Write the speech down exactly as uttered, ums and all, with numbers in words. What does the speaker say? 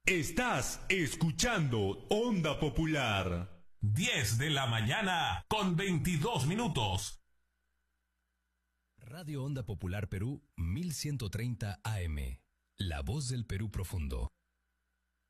Estás escuchando Onda Popular. diez de la mañana con veintidós minutos. Radio Onda Popular Perú mil ciento treinta A M. La voz del Perú profundo.